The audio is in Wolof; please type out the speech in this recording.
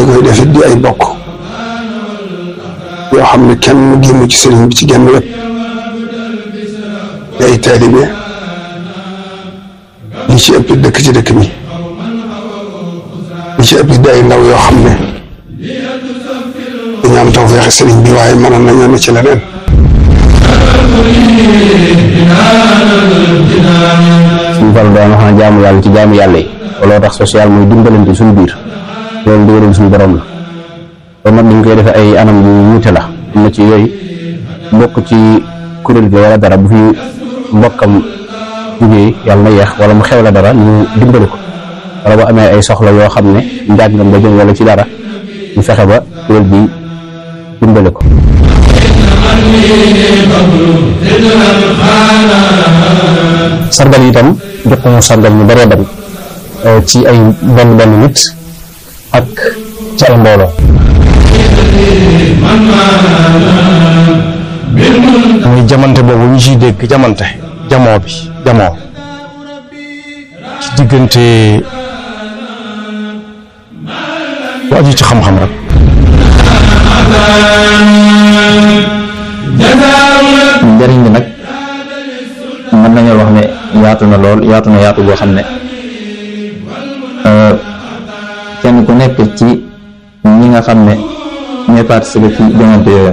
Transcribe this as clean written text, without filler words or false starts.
koy def it di ay bokk yoo xam ne kenn génn ci sëriñ bi ci genn wet di ay taalibe li ci ëpp dëkk ci dëkk bi li ci ëpp di ay ndaw yoo xam ne dañu am tawfeex sëriñ bi waaye mënoon nañu ne ci leneen. suñu Fallu daan wax na jaamu yàlla ci jaamu yàlla yi looloo tax social muy dimbalante suñu biir loolu ndigalul suñu borom la kon nag dañ koy defee ay anam yu wuute la am na ci yooyu mbokk ci kuréel gi wala dara bu fi mbokkam jugee yàlla na yeex wala mu xew la dara ñu dimbali ko wala bu amee ay soxla yoo xam ne njàngam la jëm wala ci dara ñu fexe ba kuréel bi dimbali ko. sargal itam jot nañu sargal ñu bëree bari ci ay benn nit ak ci ay mbooloo muy jamante boobu ñu ciy dégg jamoo ci diggante bu aju ci xam-xam rek njëriñ bi nag mën nañoo wax ne yaatu na lool yaatu boo xam ne kenn ku nekk ci ñi nga xam ne ñooy participer ci joŋante yooyu